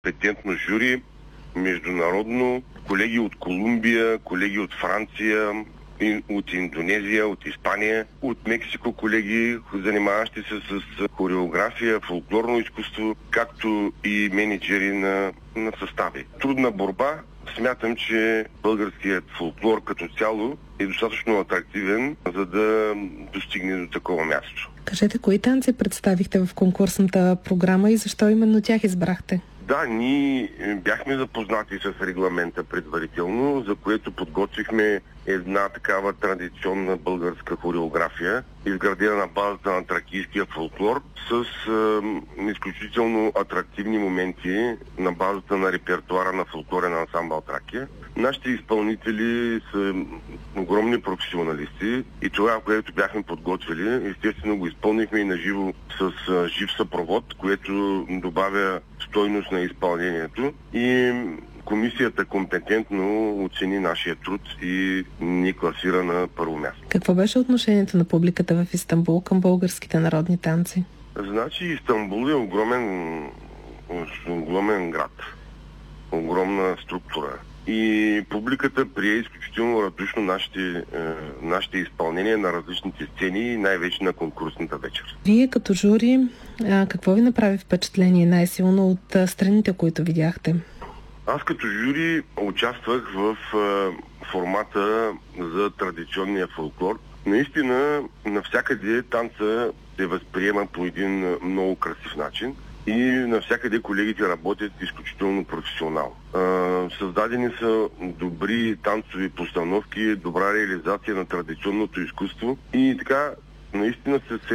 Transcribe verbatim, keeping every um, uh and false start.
компетентно жури, международно, колеги от Колумбия, колеги от Франция, от Индонезия, от Испания, от Мексико колеги, занимаващи се с хореография, фолклорно изкуство, както и менеджери на, на състави. Трудна борба. Смятам, че българският фолклор като цяло е достатъчно атрактивен, за да достигне до такова място. Кажете, кои танци представихте в конкурсната програма и защо именно тях избрахте? Да, ние бяхме запознати с регламента предварително, за което подготвихме една такава традиционна българска хореография, изградена на базата на тракийския фолклор, с е, изключително атрактивни моменти на базата на репертуара на фолклорен ансамбъл Тракия. Нашите изпълнители са огромни професионалисти и това, което бяхме подготвили, естествено го изпълнихме и на живо с а, жив съпровод, което добавя стойност на изпълнението и комисията компетентно оцени нашия труд и ни класира на първо място. Какво беше отношението на публиката в Истанбул към българските народни танци? Значи Истанбул е огромен, огромен град, огромна структура. И публиката прие изключително радушно нашите, е, нашите изпълнения на различните сцени и най-вече на конкурсната вечер. Вие като жури, а, какво ви направи впечатление най-силно от а, страните, които видяхте? Аз като жури участвах в е, формата за традиционния фолклор. Наистина, навсякъде танца се възприема по един много красив начин. И навсякъде колегите работят изключително професионално. Създадени са добри танцови постановки, добра реализация на традиционното изкуство и така наистина се